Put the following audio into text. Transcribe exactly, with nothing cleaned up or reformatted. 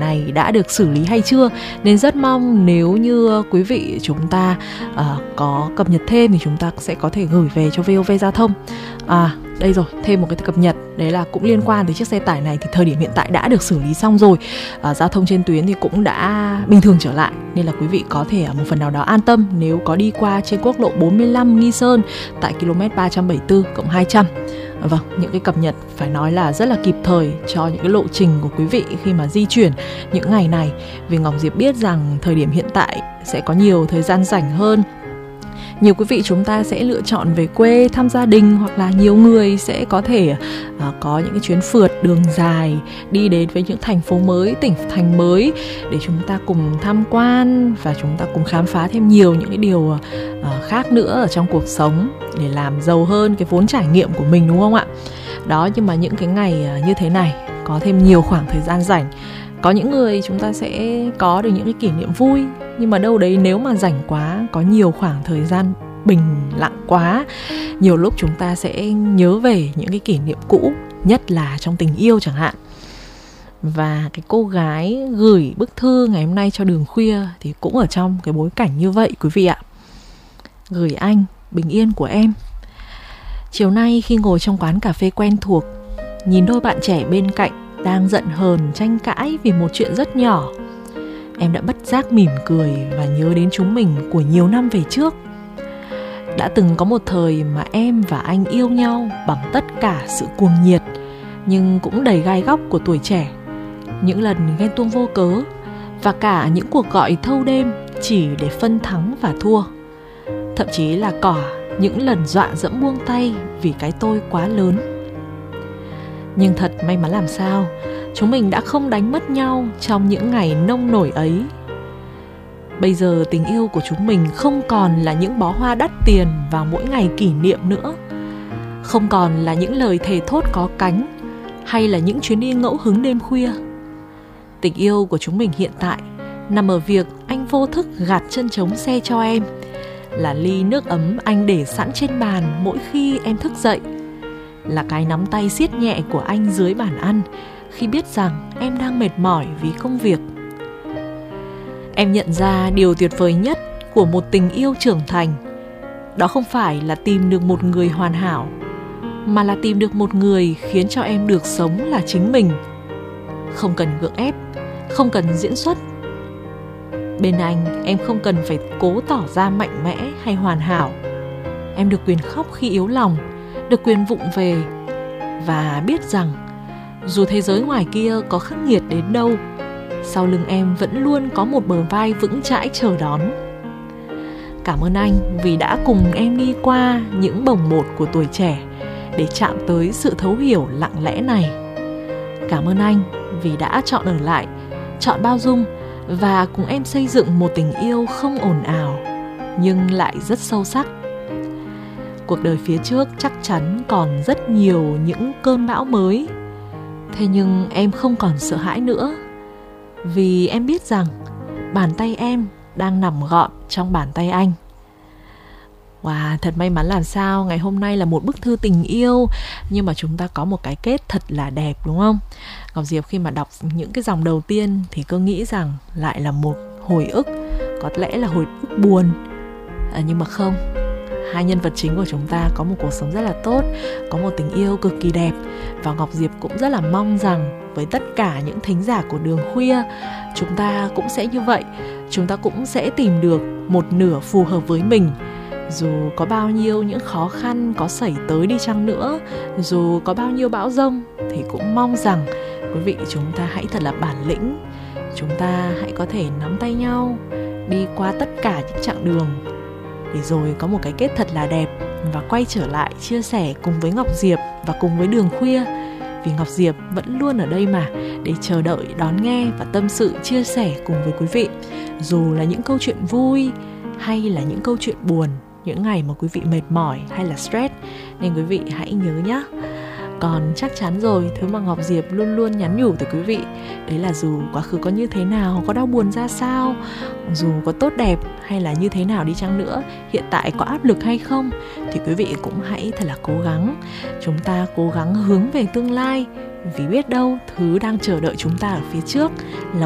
này đã được xử lý hay chưa. Nên rất mong nếu như quý vị chúng ta uh, có cập nhật thêm thì chúng ta sẽ có thể gửi về cho vê o vê Giao thông. À, đây rồi, thêm một cái cập nhật, đấy là cũng liên quan tới chiếc xe tải này thì thời điểm hiện tại đã được xử lý xong rồi. À, giao thông trên tuyến thì cũng đã bình thường trở lại, nên là quý vị có thể một phần nào đó an tâm nếu có đi qua trên quốc lộ bốn mươi lăm Nghi Sơn tại km ba trăm bảy mươi tư cộng hai trăm. À, vâng, những cái cập nhật phải nói là rất là kịp thời cho những cái lộ trình của quý vị khi mà di chuyển những ngày này. Vì Ngọc Diệp biết rằng thời điểm hiện tại sẽ có nhiều thời gian rảnh hơn. Nhiều quý vị chúng ta sẽ lựa chọn về quê thăm gia đình, hoặc là nhiều người sẽ có thể uh, có những cái chuyến phượt đường dài đi đến với những thành phố mới, tỉnh thành mới để chúng ta cùng tham quan và chúng ta cùng khám phá thêm nhiều những cái điều uh, khác nữa ở trong cuộc sống để làm giàu hơn cái vốn trải nghiệm của mình, đúng không ạ? Đó, nhưng mà những cái ngày uh, như thế này có thêm nhiều khoảng thời gian rảnh, có những người chúng ta sẽ có được những cái kỷ niệm vui, nhưng mà đâu đấy nếu mà rảnh quá, có nhiều khoảng thời gian bình lặng quá, nhiều lúc chúng ta sẽ nhớ về những cái kỷ niệm cũ, nhất là trong tình yêu chẳng hạn. Và cái cô gái gửi bức thư ngày hôm nay cho Đường Khuya thì cũng ở trong cái bối cảnh như vậy quý vị ạ. Gửi anh, bình yên của em. Chiều nay khi ngồi trong quán cà phê quen thuộc, nhìn đôi bạn trẻ bên cạnh đang giận hờn tranh cãi vì một chuyện rất nhỏ, em đã bất giác mỉm cười và nhớ đến chúng mình của nhiều năm về trước. Đã từng có một thời mà em và anh yêu nhau bằng tất cả sự cuồng nhiệt, nhưng cũng đầy gai góc của tuổi trẻ. Những lần ghen tuông vô cớ, và cả những cuộc gọi thâu đêm chỉ để phân thắng và thua. Thậm chí là cả những lần dọa dẫm buông tay vì cái tôi quá lớn. Nhưng thật may mắn làm sao, chúng mình đã không đánh mất nhau trong những ngày nông nổi ấy. Bây giờ tình yêu của chúng mình không còn là những bó hoa đắt tiền vào mỗi ngày kỷ niệm nữa, không còn là những lời thề thốt có cánh, hay là những chuyến đi ngẫu hứng đêm khuya. Tình yêu của chúng mình hiện tại nằm ở việc anh vô thức gạt chân trống xe cho em, là ly nước ấm anh để sẵn trên bàn mỗi khi em thức dậy, là cái nắm tay siết nhẹ của anh dưới bàn ăn khi biết rằng em đang mệt mỏi vì công việc. Em nhận ra điều tuyệt vời nhất của một tình yêu trưởng thành, đó không phải là tìm được một người hoàn hảo, mà là tìm được một người khiến cho em được sống là chính mình. Không cần gượng ép, không cần diễn xuất. Bên anh, em không cần phải cố tỏ ra mạnh mẽ hay hoàn hảo. Em được quyền khóc khi yếu lòng, được quyền vụng về, và biết rằng dù thế giới ngoài kia có khắc nghiệt đến đâu, sau lưng em vẫn luôn có một bờ vai vững chãi chờ đón. Cảm ơn anh vì đã cùng em đi qua những bồng bột của tuổi trẻ để chạm tới sự thấu hiểu lặng lẽ này. Cảm ơn anh vì đã chọn ở lại, chọn bao dung và cùng em xây dựng một tình yêu không ồn ào nhưng lại rất sâu sắc. Cuộc đời phía trước chắc chắn còn rất nhiều những cơn bão mới. Thế nhưng em không còn sợ hãi nữa, vì em biết rằng bàn tay em đang nằm gọn trong bàn tay anh. Wow, thật may mắn làm sao, ngày hôm nay là một bức thư tình yêu, nhưng mà chúng ta có một cái kết thật là đẹp, đúng không? Ngọc Diệp khi mà đọc những cái dòng đầu tiên thì cứ nghĩ rằng lại là một hồi ức, có lẽ là hồi ức buồn, à, nhưng mà không. Hai nhân vật chính của chúng ta có một cuộc sống rất là tốt, có một tình yêu cực kỳ đẹp. Và Ngọc Diệp cũng rất là mong rằng với tất cả những thính giả của Đường Khuya, chúng ta cũng sẽ như vậy. Chúng ta cũng sẽ tìm được một nửa phù hợp với mình. Dù có bao nhiêu những khó khăn có xảy tới đi chăng nữa, dù có bao nhiêu bão giông, thì cũng mong rằng quý vị chúng ta hãy thật là bản lĩnh. Chúng ta hãy có thể nắm tay nhau, đi qua tất cả những chặng đường, để rồi có một cái kết thật là đẹp và quay trở lại chia sẻ cùng với Ngọc Diệp và cùng với Đường Khuya. Vì Ngọc Diệp vẫn luôn ở đây mà, để chờ đợi đón nghe và tâm sự chia sẻ cùng với quý vị. Dù là những câu chuyện vui hay là những câu chuyện buồn, những ngày mà quý vị mệt mỏi hay là stress, nên quý vị hãy nhớ nhé. Còn chắc chắn rồi, thứ mà Ngọc Diệp luôn luôn nhắn nhủ tới quý vị, đấy là dù quá khứ có như thế nào, có đau buồn ra sao, dù có tốt đẹp hay là như thế nào đi chăng nữa, hiện tại có áp lực hay không, thì quý vị cũng hãy thật là cố gắng. Chúng ta cố gắng hướng về tương lai, vì biết đâu thứ đang chờ đợi chúng ta ở phía trước là